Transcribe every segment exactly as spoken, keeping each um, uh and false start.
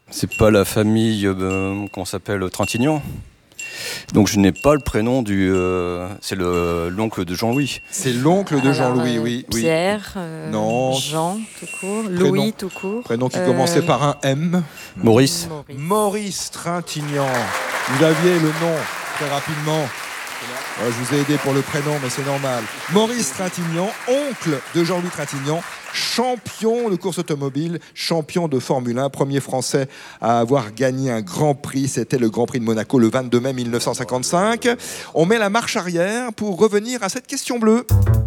C'est pas la famille euh, qu'on s'appelle Trintignant. Donc je n'ai pas le prénom du... Euh, c'est le, l'oncle de Jean-Louis. C'est l'oncle de Alors, Jean-Louis, euh, oui. oui. Pierre, euh, Non. Jean, tout court, Prénom. Louis, tout court. Prénom qui Euh, commençait par un M. Maurice. Maurice. Maurice Trintignant. Vous aviez le nom très rapidement. Ouais, je vous ai aidé pour le prénom, mais c'est normal. Maurice Trintignant, oncle de Jean-Louis Trintignant, champion de course automobile, champion de Formule un, premier Français à avoir gagné un Grand Prix. C'était le Grand Prix de Monaco le vingt-deux mai mille neuf cent cinquante-cinq. On met la marche arrière pour revenir à cette question bleue.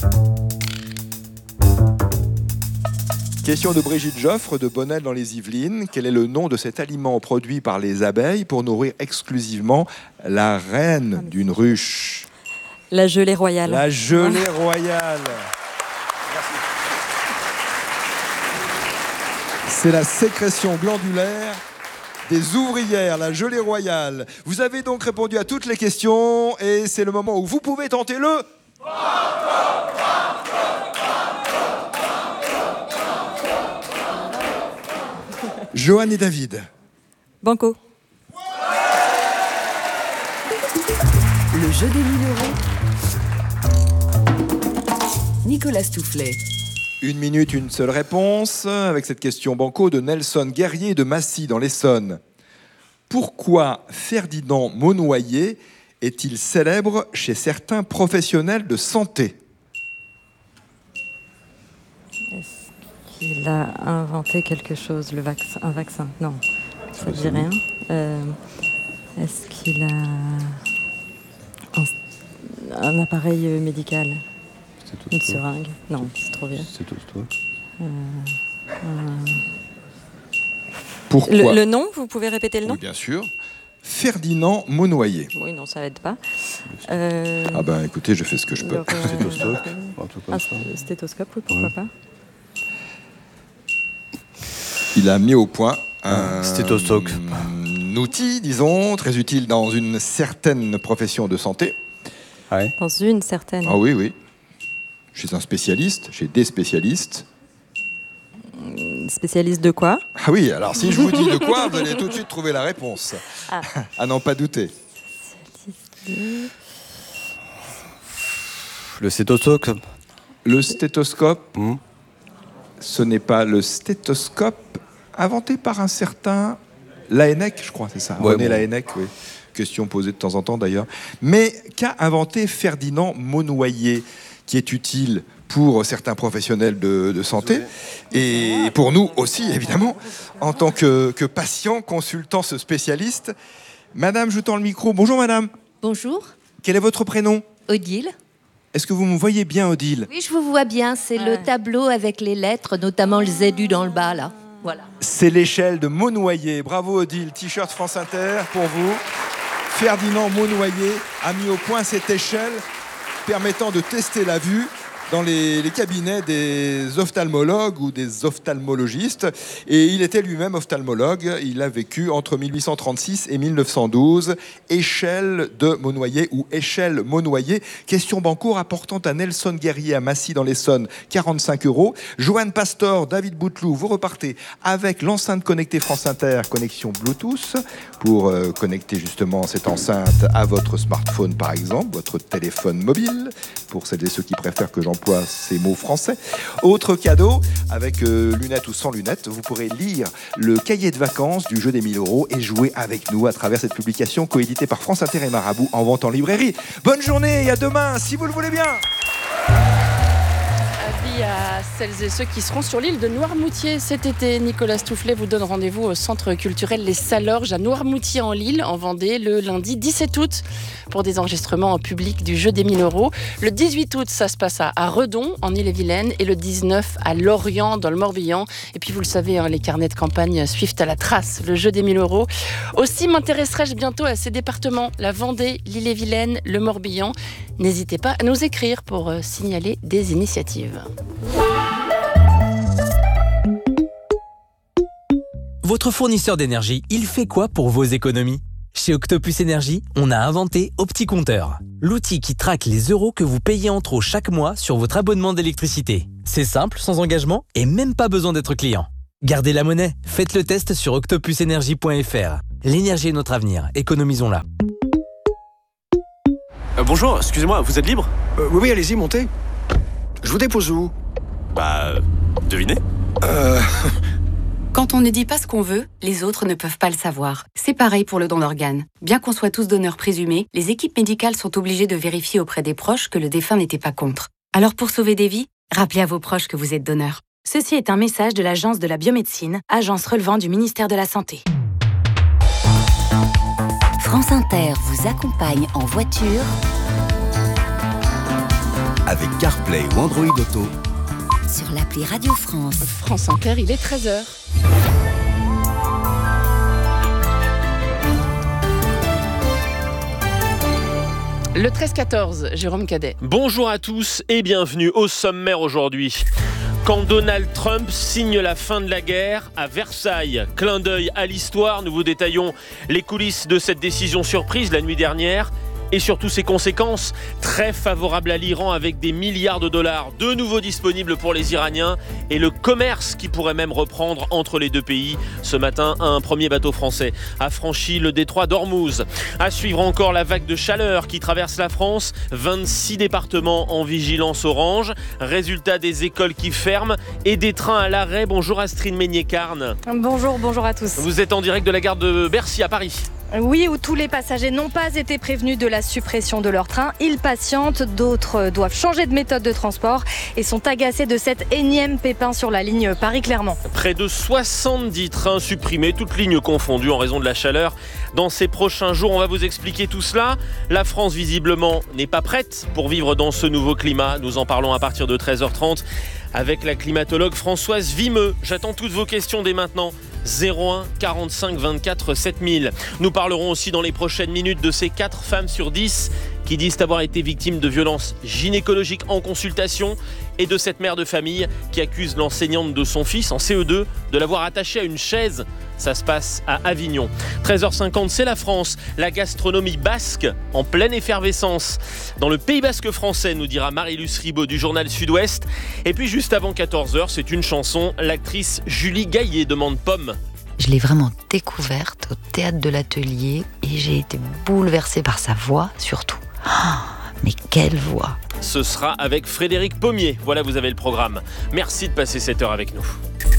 Question de Brigitte Joffre de Bonnel dans les Yvelines. Quel est le nom de cet aliment produit par les abeilles pour nourrir exclusivement la reine d'une ruche? La gelée royale. La gelée royale. C'est la sécrétion glandulaire des ouvrières, la gelée royale. Vous avez donc répondu à toutes les questions et c'est le moment où vous pouvez tenter le... Johan et David. Banco. Le jeu des mille euros. Nicolas Stoufflet. Une minute, une seule réponse, avec cette question banco de Nelson Guerrier de Massy dans l'Essonne. Pourquoi Ferdinand Monnoyer est-il célèbre chez certains professionnels de santé? Est-ce qu'il a inventé quelque chose, le vaccin, un vaccin? Non, ça ne dit rien. Euh, est-ce qu'il a un, un appareil médical? Une seringue? Non, c'est trop vieux. C'est tout, toi. Euh, euh... Pourquoi le, le nom, vous pouvez répéter le nom? Oui, bien sûr. Ferdinand Monnoyer. Oui, non, ça aide pas. Euh... Ah ben écoutez, je fais ce que je peux. le- Stéthoscope. Un truc comme Un ça. stéthoscope, oui, pourquoi Ouais. pas. Il a mis au point un Stéthoscope. un outil, disons, très utile dans une certaine profession de santé. Ouais. Dans une certaine. Ah oui, oui. Chez un spécialiste, chez des spécialistes. Spécialiste de quoi? Ah oui, alors si je vous dis de quoi, vous allez tout de suite trouver la réponse. Ah. À n'en pas douter. Le stéthoscope. Le stéthoscope, Mmh. ce n'est pas le stéthoscope inventé par un certain Laennec, je crois, c'est ça. Ouais, René bon. Laennec, oui. Question posée de temps en temps d'ailleurs. Mais qu'a inventé Ferdinand Monnoyer, qui est utile pour certains professionnels de, de santé et pour nous aussi, évidemment, en tant que, que patient, consultant ce spécialiste. Madame, je tends le micro. Bonjour madame. Bonjour, Quel est votre prénom? Odile. Est-ce que vous me voyez bien, Odile? Oui, je vous vois bien, c'est Ouais. le tableau avec les lettres, notamment le Z U dans le bas, là. Voilà. C'est l'échelle de Monnoyer. Bravo Odile, t-shirt France Inter pour vous. Ferdinand Monnoyer a mis au point cette échelle permettant de tester la vue dans les, les cabinets des ophtalmologues ou des ophtalmologistes. Et il était lui-même ophtalmologue. Il a vécu entre mille huit cent trente-six et mille neuf cent douze. Échelle de Monnoyer ou échelle Monnoyer. Question banco rapportant à Nelson Guerrier à Massy dans l'Essonne, quarante-cinq euros. Joanne Pastor, David Bouteloup, vous repartez avec l'enceinte connectée France Inter, connexion Bluetooth, pour euh, connecter justement cette enceinte à votre smartphone par exemple, votre téléphone mobile, pour celles et ceux qui préfèrent que j'emploie ces mots français. Autre cadeau, avec euh, lunettes ou sans lunettes, vous pourrez lire le cahier de vacances du jeu des mille euros et jouer avec nous à travers cette publication coéditée par France Inter et Marabout en vente en librairie. Bonne journée et à demain, si vous le voulez bien. Avis à celles et ceux qui seront sur l'île de Noirmoutier cet été. Nicolas Stoufflet vous donne rendez-vous au centre culturel Les Salorges à Noirmoutier en Lille, en Vendée, le lundi dix-sept août pour des enregistrements en public du jeu des mille euros. Le dix-huit août, ça se passe à Redon, en Ille-et-Vilaine, et le dix-neuf à Lorient, dans le Morbihan. Et puis vous le savez, hein, les carnets de campagne suivent à la trace le jeu des mille euros. Aussi m'intéresserai-je bientôt à ces départements, la Vendée, l'Ille-et-Vilaine, le Morbihan. N'hésitez pas à nous écrire pour euh, signaler des initiatives. Votre fournisseur d'énergie, il fait quoi pour vos économies? Chez Octopus Énergie, on a inventé OptiCompteur, l'outil qui traque les euros que vous payez en trop chaque mois sur votre abonnement d'électricité. C'est simple, sans engagement et même pas besoin d'être client. Gardez la monnaie, faites le test sur octopus énergie point f r. L'énergie est notre avenir, économisons-la. Euh, bonjour, excusez-moi, vous êtes libre ? euh, Oui, oui, allez-y, montez. Je vous dépose où ? Bah, devinez. Euh... Quand on ne dit pas ce qu'on veut, les autres ne peuvent pas le savoir. C'est pareil pour le don d'organes. Bien qu'on soit tous donneurs présumés, les équipes médicales sont obligées de vérifier auprès des proches que le défunt n'était pas contre. Alors pour sauver des vies, rappelez à vos proches que vous êtes donneur. Ceci est un message de l'Agence de la biomédecine, agence relevant du ministère de la Santé. France Inter vous accompagne en voiture avec CarPlay ou Android Auto sur l'appli Radio France. France Inter, il est treize heures. Le treize quatorze, Jérôme Cadet. Bonjour à tous et bienvenue au sommaire aujourd'hui. Quand Donald Trump signe la fin de la guerre à Versailles, clin d'œil à l'histoire, nous vous détaillons les coulisses de cette décision surprise la nuit dernière et surtout ses conséquences très favorables à l'Iran avec des milliards de dollars de nouveau disponibles pour les Iraniens et le commerce qui pourrait même reprendre entre les deux pays. Ce matin, un premier bateau français a franchi le détroit d'Ormuz. À suivre encore la vague de chaleur qui traverse la France, vingt-six départements en vigilance orange, résultat des écoles qui ferment et des trains à l'arrêt. Bonjour Astrid Meignet-Carne. Bonjour, bonjour à tous. Vous êtes en direct de la gare de Bercy à Paris. Oui, où tous les passagers n'ont pas été prévenus de la suppression de leur train. Ils patientent, d'autres doivent changer de méthode de transport et sont agacés de cet énième pépin sur la ligne Paris-Clermont. Près de soixante-dix trains supprimés, toutes lignes confondues en raison de la chaleur. Dans ces prochains jours, on va vous expliquer tout cela. La France, visiblement, n'est pas prête pour vivre dans ce nouveau climat. Nous en parlons à partir de treize heures trente avec la climatologue Françoise Vimeux. J'attends toutes vos questions dès maintenant. zéro un quarante-cinq vingt-quatre sept mille. Nous parlerons aussi dans les prochaines minutes de ces quatre femmes sur dix qui disent avoir été victimes de violences gynécologiques en consultation et de cette mère de famille qui accuse l'enseignante de son fils en C E deux de l'avoir attachée à une chaise. Ça se passe à Avignon. treize heures cinquante, c'est la France. La gastronomie basque en pleine effervescence. Dans le Pays basque français, nous dira Marie-Luce Ribaud du journal Sud-Ouest. Et puis juste avant quatorze heures, c'est une chanson. L'actrice Julie Gaillet demande Pomme. Je l'ai vraiment découverte au théâtre de l'Atelier et j'ai été bouleversée par sa voix surtout. Oh, mais quelle voix! Ce sera avec Frédéric Pommier. Voilà, vous avez le programme. Merci de passer cette heure avec nous.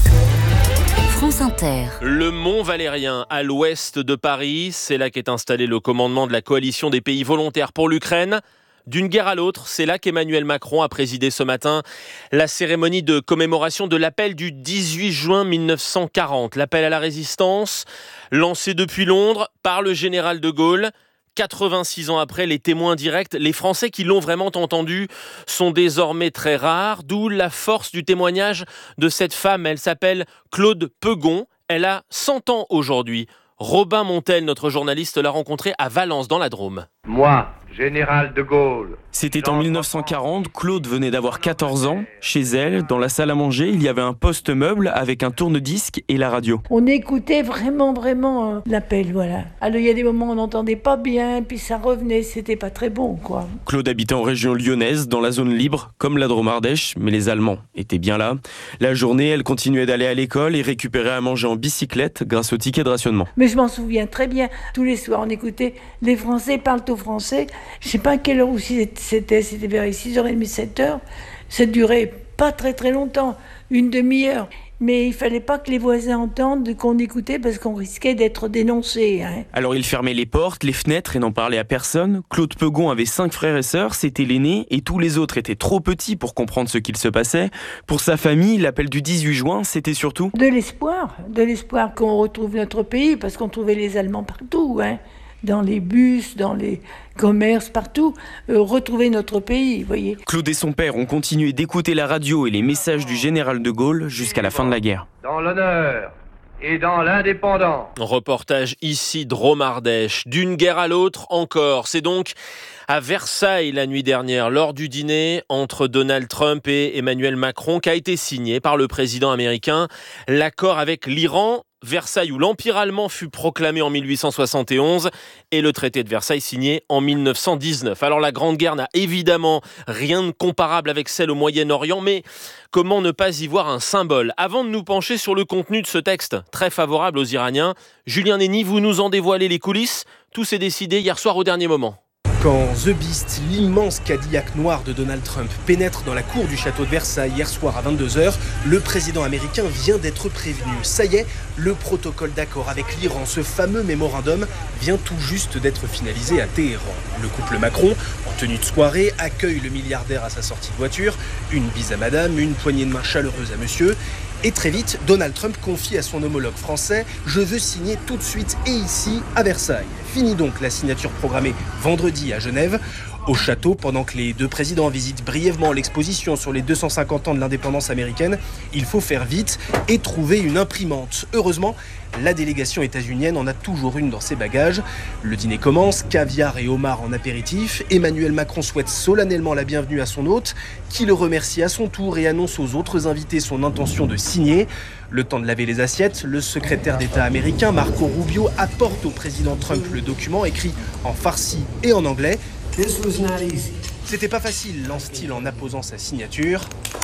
France Inter. Le Mont Valérien, à l'ouest de Paris, c'est là qu'est installé le commandement de la coalition des pays volontaires pour l'Ukraine. D'une guerre à l'autre, c'est là qu'Emmanuel Macron a présidé ce matin la cérémonie de commémoration de l'appel du dix-huit juin mille neuf cent quarante. L'appel à la résistance, lancé depuis Londres par le général de Gaulle. quatre-vingt-six ans après, les témoins directs, les Français qui l'ont vraiment entendu, sont désormais très rares, d'où la force du témoignage de cette femme. Elle s'appelle Claude Pegon, elle a cent ans aujourd'hui. Robin Montel, notre journaliste, l'a rencontrée à Valence, dans la Drôme. Moi, général de Gaulle. C'était en mille neuf cent quarante, Claude venait d'avoir quatorze ans. Chez elle, dans la salle à manger, il y avait un poste meuble avec un tourne-disque et la radio. On écoutait vraiment, vraiment euh, l'appel, voilà. Alors il y a des moments où on n'entendait pas bien, puis ça revenait, c'était pas très bon, quoi. Claude habitait en région lyonnaise, dans la zone libre, comme la Drôme-Ardèche, mais les Allemands étaient bien là. La journée, elle continuait d'aller à l'école et récupérait à manger en bicyclette grâce au ticket de rationnement. Mais je m'en souviens très bien. Tous les soirs, on écoutait les Français parlent au français. Je sais pas à quelle heure aussi c'était, c'était vers six heures trente, sept heures. Ça durait pas très très longtemps, une demi-heure. Mais il fallait pas que les voisins entendent qu'on écoutait parce qu'on risquait d'être dénoncé. Hein. Alors il fermait les portes, les fenêtres et n'en parlait à personne. Claude Pegon avait cinq frères et sœurs, c'était l'aîné et tous les autres étaient trop petits pour comprendre ce qu'il se passait. Pour sa famille, l'appel du dix-huit juin, c'était surtout de l'espoir, de l'espoir qu'on retrouve notre pays parce qu'on trouvait les Allemands partout, hein. Dans les bus, dans les commerces, partout, euh, retrouver notre pays, vous voyez. Claude et son père ont continué d'écouter la radio et les messages du général de Gaulle jusqu'à la fin de la guerre. Dans l'honneur et dans l'indépendance. Reportage ici, Drôme-Ardèche. D'une guerre à l'autre encore. C'est donc à Versailles la nuit dernière, lors du dîner entre Donald Trump et Emmanuel Macron, qu'a été signé par le président américain l'accord avec l'Iran. Versailles où l'Empire allemand fut proclamé en mille huit cent soixante et onze et le traité de Versailles signé en mille neuf cent dix-neuf. Alors la Grande Guerre n'a évidemment rien de comparable avec celle au Moyen-Orient, mais comment ne pas y voir un symbole ? Avant de nous pencher sur le contenu de ce texte, très favorable aux Iraniens, Julien Néni, vous nous en dévoilez les coulisses. Tout s'est décidé hier soir au dernier moment. Quand The Beast, l'immense Cadillac noir de Donald Trump, pénètre dans la cour du château de Versailles hier soir à vingt-deux heures, le président américain vient d'être prévenu. Ça y est, le protocole d'accord avec l'Iran, ce fameux mémorandum, vient tout juste d'être finalisé à Téhéran. Le couple Macron, en tenue de soirée, accueille le milliardaire à sa sortie de voiture, une bise à madame, une poignée de main chaleureuse à monsieur. Et très vite, Donald Trump confie à son homologue français « Je veux signer tout de suite et ici, à Versailles ». Fini donc la signature programmée vendredi à Genève. Au château, pendant que les deux présidents visitent brièvement l'exposition sur les deux cent cinquante ans de l'indépendance américaine, il faut faire vite et trouver une imprimante. Heureusement, la délégation états-unienne en a toujours une dans ses bagages. Le dîner commence, caviar et homard en apéritif. Emmanuel Macron souhaite solennellement la bienvenue à son hôte, qui le remercie à son tour et annonce aux autres invités son intention de signer. Le temps de laver les assiettes, le secrétaire d'État américain Marco Rubio apporte au président Trump le document écrit en farsi et en anglais. C'était pas facile, lance-t-il en apposant sa signature.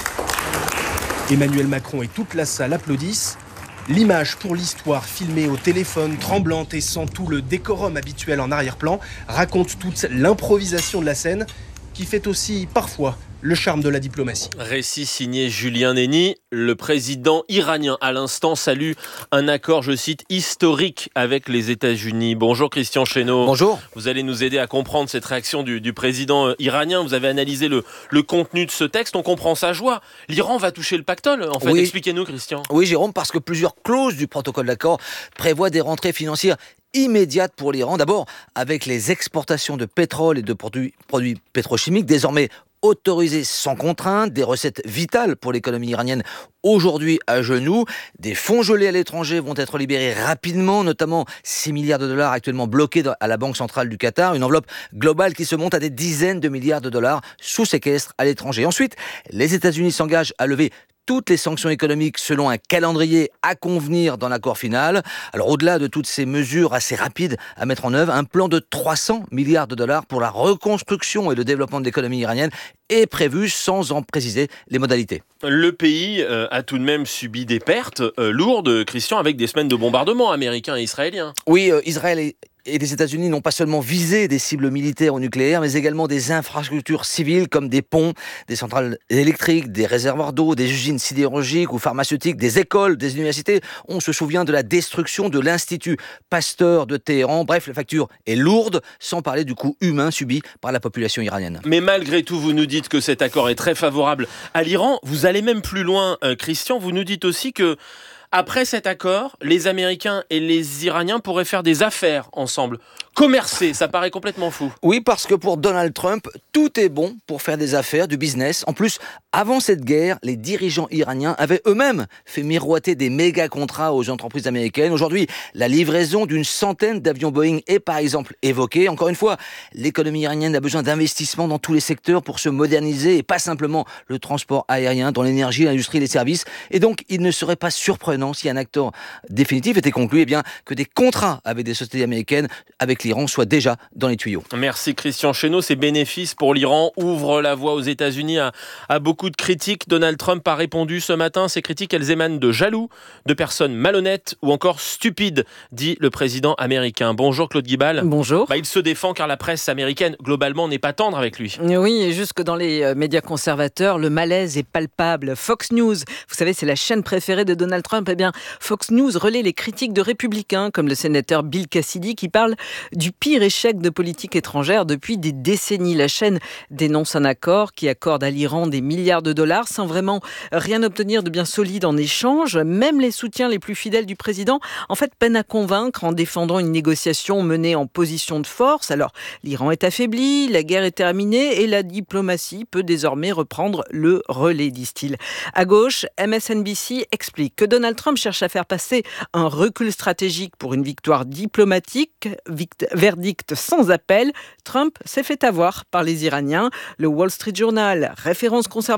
Emmanuel Macron et toute la salle applaudissent. L'image pour l'histoire, filmée au téléphone, tremblante et sans tout le décorum habituel en arrière-plan, raconte toute l'improvisation de la scène qui fait aussi parfois le charme de la diplomatie. Récit signé Julien Néni. Le président iranien, à l'instant, salue un accord, je cite, historique avec les États-Unis. Bonjour Christian Chesneau. Bonjour. Vous allez nous aider à comprendre cette réaction du, du président iranien. Vous avez analysé le, le contenu de ce texte. On comprend sa joie. L'Iran va toucher le pactole, en fait. Oui. Expliquez-nous, Christian. Oui, Jérôme, parce que plusieurs clauses du protocole d'accord prévoient des rentrées financières immédiate pour l'Iran. D'abord, avec les exportations de pétrole et de produits, produits pétrochimiques désormais autorisées sans contrainte, des recettes vitales pour l'économie iranienne aujourd'hui à genoux. Des fonds gelés à l'étranger vont être libérés rapidement, notamment six milliards de dollars actuellement bloqués à la Banque centrale du Qatar, une enveloppe globale qui se monte à des dizaines de milliards de dollars sous séquestre à l'étranger. Ensuite, les États-Unis s'engagent à lever toutes les sanctions économiques selon un calendrier à convenir dans l'accord final. Alors au-delà de toutes ces mesures assez rapides à mettre en œuvre, un plan de trois cents milliards de dollars pour la reconstruction et le développement de l'économie iranienne est prévu sans en préciser les modalités. Le pays euh, a tout de même subi des pertes euh, lourdes, Christian, avec des semaines de bombardements américains et israéliens. Oui, euh, Israël est Et les États-Unis n'ont pas seulement visé des cibles militaires ou nucléaires, mais également des infrastructures civiles comme des ponts, des centrales électriques, des réservoirs d'eau, des usines sidérurgiques ou pharmaceutiques, des écoles, des universités. On se souvient de la destruction de l'Institut Pasteur de Téhéran. Bref, la facture est lourde, sans parler du coût humain subi par la population iranienne. Mais malgré tout, vous nous dites que cet accord est très favorable à l'Iran. Vous allez même plus loin, euh, Christian. Vous nous dites aussi que après cet accord, les Américains et les Iraniens pourraient faire des affaires ensemble. Commercer, ça paraît complètement fou. Oui, parce que pour Donald Trump, tout est bon pour faire des affaires, du business. En plus, avant cette guerre, les dirigeants iraniens avaient eux-mêmes fait miroiter des méga contrats aux entreprises américaines. Aujourd'hui, la livraison d'une centaine d'avions Boeing est par exemple évoquée. Encore une fois, l'économie iranienne a besoin d'investissements dans tous les secteurs pour se moderniser et pas simplement le transport aérien, dans l'énergie, l'industrie, les services. Et donc, il ne serait pas surprenant si un accord définitif était conclu, eh bien, que des contrats avec des sociétés américaines, avec l'Iran, soient déjà dans les tuyaux. Merci Christian Chesneau. Ces bénéfices pour l'Iran ouvrent la voie aux États-Unis à, à beaucoup de critiques. Donald Trump a répondu ce matin. Ces critiques, elles émanent de jaloux, de personnes malhonnêtes ou encore stupides, dit le président américain. Bonjour Claude Guibal. Bonjour. Bah, il se défend car la presse américaine, globalement, n'est pas tendre avec lui. Oui, et jusque dans les médias conservateurs, le malaise est palpable. Fox News, vous savez, c'est la chaîne préférée de Donald Trump. Eh bien, Fox News relaie les critiques de républicains, comme le sénateur Bill Cassidy, qui parle du pire échec de politique étrangère depuis des décennies. La chaîne dénonce un accord qui accorde à l'Iran des milliards de dollars sans vraiment rien obtenir de bien solide en échange. Même les soutiens les plus fidèles du président, en fait, peinent à convaincre en défendant une négociation menée en position de force. Alors, l'Iran est affaibli, la guerre est terminée et la diplomatie peut désormais reprendre le relais, disent-ils. À gauche, M S N B C explique que Donald Trump cherche à faire passer un recul stratégique pour une victoire diplomatique, vict- verdict sans appel. Trump s'est fait avoir par les Iraniens. Le Wall Street Journal, référence conservatrice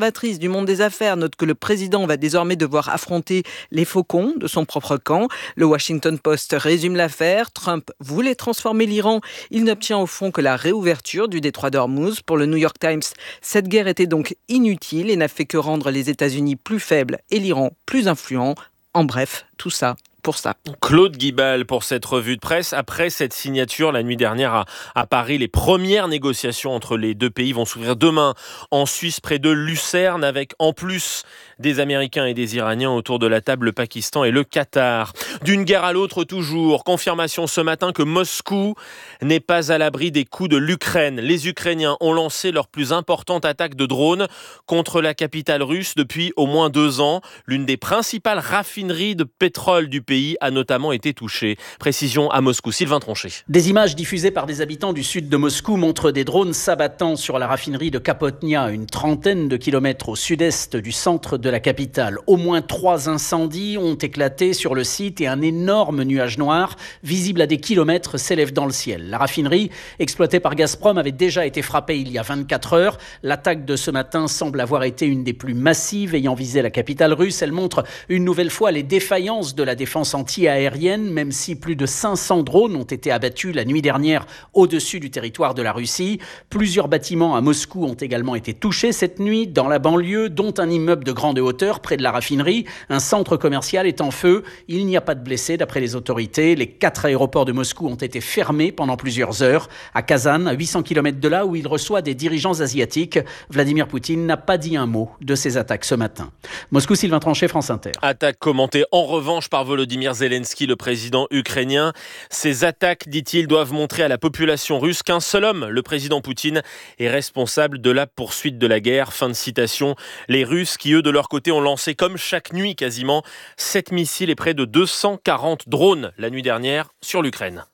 conservatrice du monde des affaires note que le président va désormais devoir affronter les faucons de son propre camp. Le Washington Post résume l'affaire. Trump voulait transformer l'Iran. Il n'obtient au fond que la réouverture du détroit d'Ormuz. Pour le New York Times, cette guerre était donc inutile et n'a fait que rendre les États-Unis plus faibles et l'Iran plus influent. En bref, tout ça pour ça. Claude Guibal pour cette revue de presse. Après cette signature la nuit dernière à, à Paris, les premières négociations entre les deux pays vont s'ouvrir demain en Suisse, près de Lucerne, avec en plus des Américains et des Iraniens autour de la table, le Pakistan et le Qatar. D'une guerre à l'autre toujours. Confirmation ce matin que Moscou n'est pas à l'abri des coups de l'Ukraine. Les Ukrainiens ont lancé leur plus importante attaque de drones contre la capitale russe depuis au moins deux ans. L'une des principales raffineries de pétrole du pays a notamment été touché. Précision à Moscou, Sylvain Tronchet. Des images diffusées par des habitants du sud de Moscou montrent des drones s'abattant sur la raffinerie de Kapotnia, une trentaine de kilomètres au sud-est du centre de la capitale. Au moins trois incendies ont éclaté sur le site et un énorme nuage noir, visible à des kilomètres, s'élève dans le ciel. La raffinerie, exploitée par Gazprom, avait déjà été frappée il y a vingt-quatre heures. L'attaque de ce matin semble avoir été une des plus massives ayant visé la capitale russe. Elle montre une nouvelle fois les défaillances de la défense anti-aérienne, même si plus de cinq cents drones ont été abattus la nuit dernière au-dessus du territoire de la Russie. Plusieurs bâtiments à Moscou ont également été touchés cette nuit dans la banlieue, dont un immeuble de grande hauteur près de la raffinerie. Un centre commercial est en feu. Il n'y a pas de blessés d'après les autorités. Les quatre aéroports de Moscou ont été fermés pendant plusieurs heures. À Kazan, à huit cents kilomètres de là où il reçoit des dirigeants asiatiques, Vladimir Poutine n'a pas dit un mot de ces attaques ce matin. Moscou, Sylvain Tronchet, France Inter. Attaque commentée en revanche par Volodymyr Zelensky, le président ukrainien. Ces attaques, dit-il, doivent montrer à la population russe qu'un seul homme, le président Poutine, est responsable de la poursuite de la guerre. Fin de citation. Les Russes qui, eux, de leur côté, ont lancé comme chaque nuit quasiment sept missiles et près de deux cent quarante drones la nuit dernière sur l'Ukraine.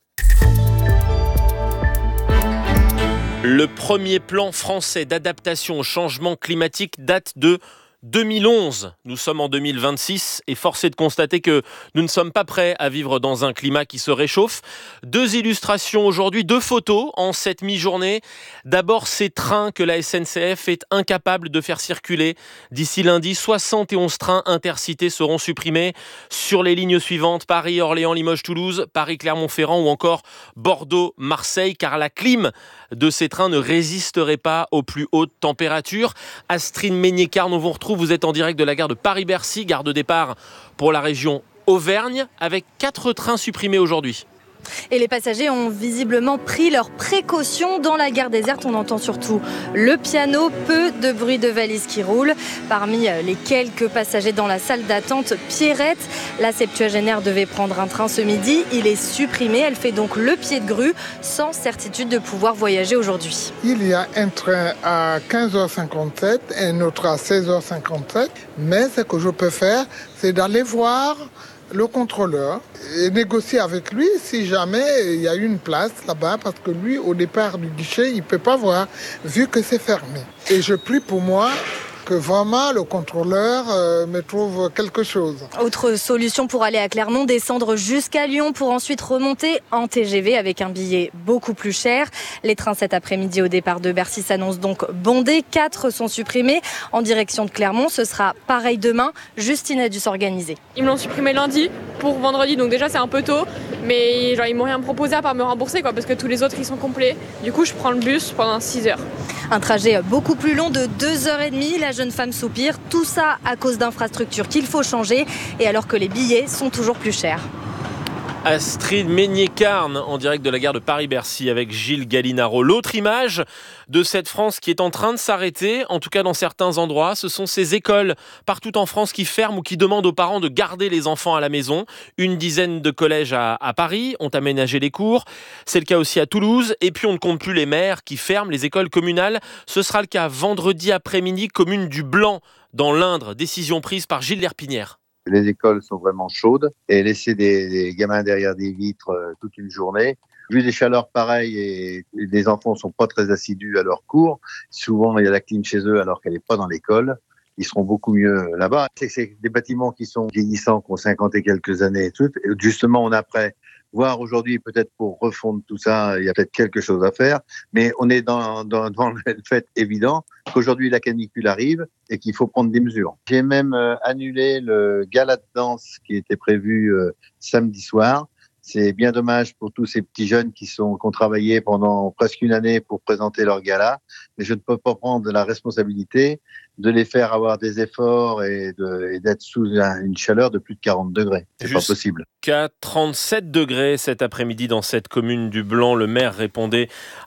Le premier plan français d'adaptation au changement climatique date de deux mille onze, nous sommes en deux mille vingt-six et force est de constater que nous ne sommes pas prêts à vivre dans un climat qui se réchauffe. Deux illustrations aujourd'hui, deux photos en cette mi-journée. D'abord ces trains que la S N C F est incapable de faire circuler. D'ici lundi, soixante et onze trains intercités seront supprimés sur les lignes suivantes: Paris, Orléans, Limoges, Toulouse, Paris, Clermont-Ferrand ou encore Bordeaux, Marseille, car la clim de ces trains ne résisterait pas aux plus hautes températures. Astrid Meignet-Carn, on vous retrouve. Vous êtes en direct de la gare de Paris-Bercy, gare de départ pour la région Auvergne, avec quatre trains supprimés aujourd'hui. Et les passagers ont visiblement pris leurs précautions. Dans la gare déserte, on entend surtout le piano, peu de bruit de valises qui roulent. Parmi les quelques passagers dans la salle d'attente, Pierrette, la septuagénaire, devait prendre un train ce midi. Il est supprimé. Elle fait donc le pied de grue, sans certitude de pouvoir voyager aujourd'hui. Il y a un train à quinze heures cinquante-sept et un autre à seize heures cinquante-sept. Mais ce que je peux faire, c'est d'aller voir le contrôleur et négocier avec lui si jamais il y a une place là-bas, parce que lui, au départ du guichet, il ne peut pas voir, vu que c'est fermé. Et je prie pour moi que vraiment le contrôleur euh, me trouve quelque chose. Autre solution pour aller à Clermont, descendre jusqu'à Lyon pour ensuite remonter en T G V avec un billet beaucoup plus cher. Les trains cet après-midi au départ de Bercy s'annoncent donc bondés. Quatre sont supprimés en direction de Clermont. Ce sera pareil demain. Justine a dû s'organiser. Ils me l'ont supprimé lundi pour vendredi, donc déjà c'est un peu tôt. Mais genre, ils m'ont rien proposé à part me rembourser, quoi, parce que tous les autres ils sont complets. Du coup je prends le bus pendant six heures. Un trajet beaucoup plus long de deux heures trente. La jeune femme soupire. Tout ça à cause d'infrastructures qu'il faut changer et alors que les billets sont toujours plus chers. Astrid Meignet-Carn en direct de la gare de Paris-Bercy avec Gilles Gallinaro. L'autre image de cette France qui est en train de s'arrêter, en tout cas dans certains endroits, ce sont ces écoles partout en France qui ferment ou qui demandent aux parents de garder les enfants à la maison. Une dizaine de collèges à, à Paris ont aménagé les cours. C'est le cas aussi à Toulouse. Et puis on ne compte plus les maires qui ferment les écoles communales. Ce sera le cas vendredi après-midi, commune du Blanc dans l'Indre. Décision prise par Gilles Lerpinière. Les écoles sont vraiment chaudes et laisser des, des gamins derrière des vitres euh, toute une journée. Vu des chaleurs pareilles et, et les enfants sont pas très assidus à leurs cours, souvent il y a la clim chez eux alors qu'elle n'est pas dans l'école. Ils seront beaucoup mieux là-bas. C'est, c'est des bâtiments qui sont vieillissants, qui ont cinquante et quelques années et tout. Et justement, on a prêt voir aujourd'hui peut-être pour refondre tout ça, il y a peut-être quelque chose à faire, mais on est dans, dans, dans le fait évident qu'aujourd'hui la canicule arrive et qu'il faut prendre des mesures. J'ai même euh, annulé le gala de danse qui était prévu euh, samedi soir. C'est bien dommage pour tous ces petits jeunes qui, sont, qui ont travaillé pendant presque une année pour présenter leur gala, mais je ne peux pas prendre la responsabilité de les faire avoir des efforts et, de, et d'être sous une chaleur de plus de quarante degrés. C'est Juste pas possible. Jusqu'à trente-sept degrés cet après-midi dans cette commune du Blanc. Le maire répondait